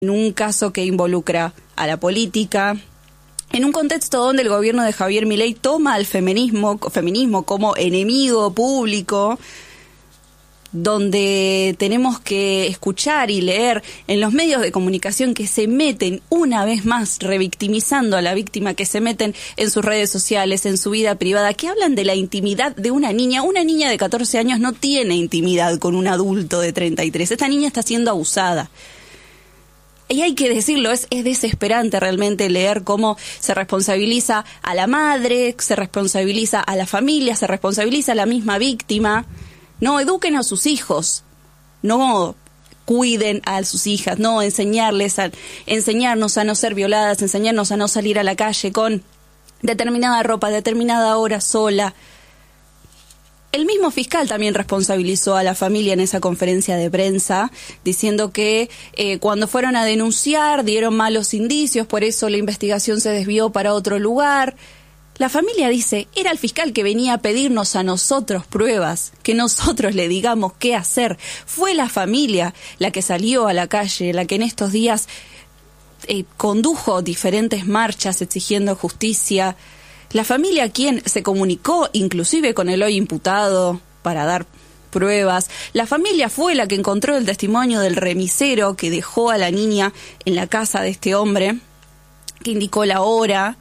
en un caso que involucra a la política, en un contexto donde el gobierno de Javier Milei toma al feminismo como enemigo público, donde tenemos que escuchar y leer en los medios de comunicación que se meten una vez más revictimizando a la víctima, que se meten en sus redes sociales, en su vida privada, que hablan de la intimidad de una niña. Una niña de 14 años no tiene intimidad con un adulto de 33. Esta niña está siendo abusada. Y hay que decirlo, es desesperante realmente leer cómo se responsabiliza a la madre, se responsabiliza a la familia, se responsabiliza a la misma víctima. No eduquen a sus hijos, no cuiden a sus hijas, no enseñarnos a no ser violadas, enseñarnos a no salir a la calle con determinada ropa, determinada hora sola. El mismo fiscal también responsabilizó a la familia en esa conferencia de prensa, diciendo que cuando fueron a denunciar dieron malos indicios, por eso la investigación se desvió para otro lugar. La familia dice, era el fiscal que venía a pedirnos a nosotros pruebas, que nosotros le digamos qué hacer. Fue la familia la que salió a la calle, la que en estos días condujo diferentes marchas exigiendo justicia. La familia quien se comunicó inclusive con el hoy imputado para dar pruebas. La familia fue la que encontró el testimonio del remisero que dejó a la niña en la casa de este hombre, que indicó la hora.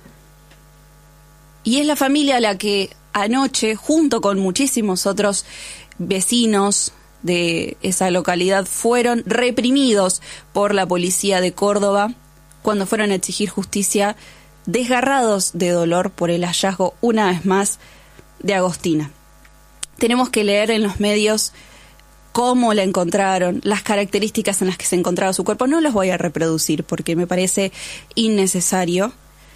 Y es la familia la que anoche, junto con muchísimos otros vecinos de esa localidad, fueron reprimidos por la policía de Córdoba cuando fueron a exigir justicia, desgarrados de dolor por el hallazgo, una vez más, de Agostina. Tenemos que leer en los medios cómo la encontraron, las características en las que se encontraba su cuerpo. No los voy a reproducir porque me parece innecesario,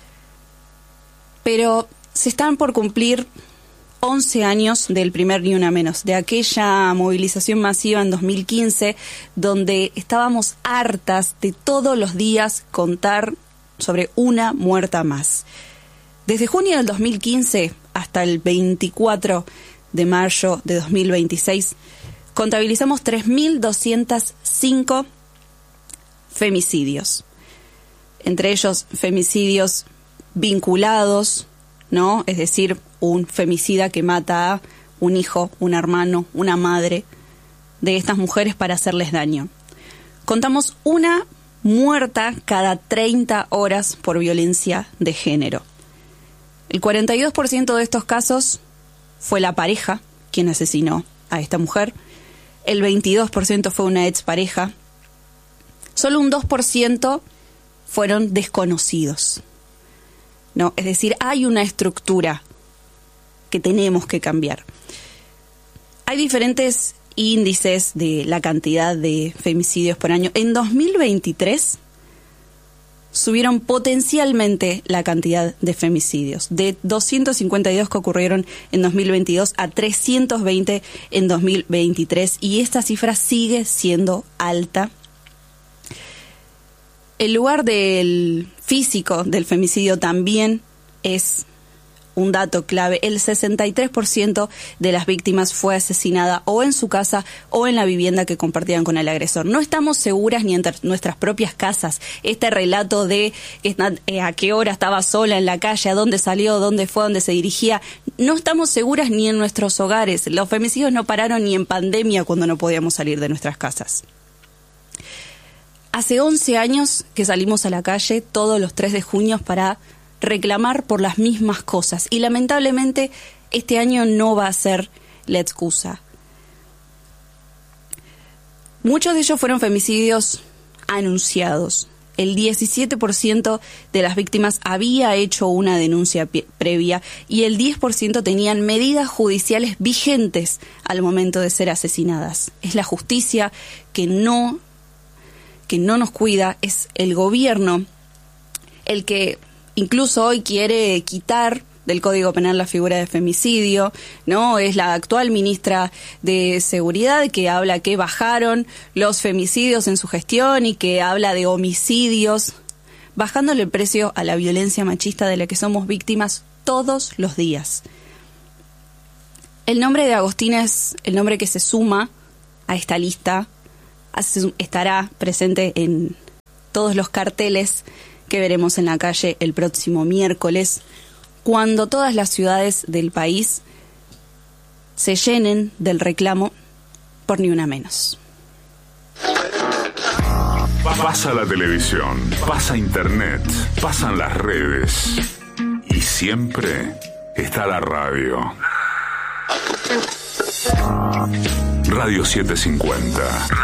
pero se están por cumplir 11 años del primer Ni Una Menos, de aquella movilización masiva en 2015, donde estábamos hartas de todos los días contar sobre una muerta más. Desde junio del 2015 hasta el 24 de mayo de 2026, contabilizamos 3.205 femicidios. Entre ellos, femicidios vinculados, ¿no? Es decir, un femicida que mata a un hijo, un hermano, una madre de estas mujeres para hacerles daño. Contamos una muerta cada 30 horas por violencia de género. El 42% de estos casos fue la pareja quien asesinó a esta mujer. El 22% fue una expareja. Solo un 2% fueron desconocidos. No, es decir, hay una estructura que tenemos que cambiar. Hay diferentes índices de la cantidad de femicidios por año. En 2023 subieron potencialmente la cantidad de femicidios, de 252 que ocurrieron en 2022 a 320 en 2023, y esta cifra sigue siendo alta. El lugar del físico del femicidio también es un dato clave. El 63% de las víctimas fue asesinada o en su casa o en la vivienda que compartían con el agresor. No estamos seguras ni en nuestras propias casas. Este relato de a qué hora estaba sola en la calle, a dónde salió, dónde fue, dónde se dirigía, no estamos seguras ni en nuestros hogares. Los femicidios no pararon ni en pandemia, cuando no podíamos salir de nuestras casas. Hace 11 años que salimos a la calle todos los 3 de junio para reclamar por las mismas cosas, y lamentablemente este año no va a ser la excusa. Muchos de ellos fueron femicidios anunciados. El 17% de las víctimas había hecho una denuncia previa y el 10% tenían medidas judiciales vigentes al momento de ser asesinadas. Es la justicia que no nos cuida, es el gobierno el que incluso hoy quiere quitar del Código Penal la figura de femicidio, ¿no? Es la actual ministra de Seguridad que habla que bajaron los femicidios en su gestión y que habla de homicidios, bajándole el precio a la violencia machista de la que somos víctimas todos los días. El nombre de Agostina es el nombre que se suma a esta lista, estará presente en todos los carteles que veremos en la calle el próximo miércoles, cuando todas las ciudades del país se llenen del reclamo por ni una menos. Pasa la televisión, pasa internet, pasan las redes y siempre está la radio. Radio 750.